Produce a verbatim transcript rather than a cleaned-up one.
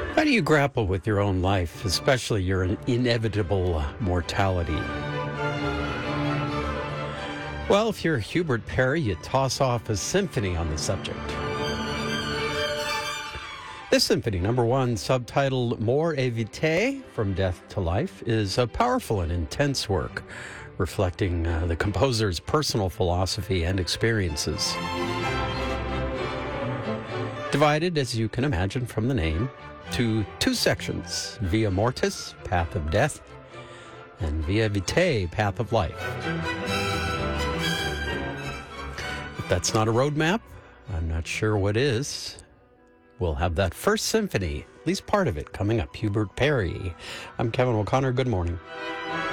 How do you grapple with your own life, especially your inevitable mortality? Well, if you're Hubert Perry, you toss off a symphony on the subject. This symphony, number one, subtitled More Evite, From Death to Life, is a powerful and intense work reflecting uh, the composer's personal philosophy and experiences. Divided, as you can imagine from the name, to two sections, Via Mortis, Path of Death, and Via Vitae, Path of Life. If that's not a roadmap, I'm not sure what is. We'll have that first symphony, at least part of it, coming up. Hubert Perry. I'm Kevin O'Connor. Good morning.